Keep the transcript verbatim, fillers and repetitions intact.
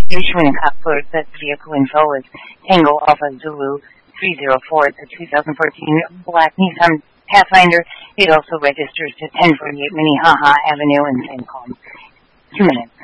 issuing a cop alert that the vehicle info is Tango Alpha Zulu three zero four. It's a two thousand fourteen black Nissan Pathfinder. It also registers to ten forty-eight Minnehaha Avenue in Saint Paul. Two minutes.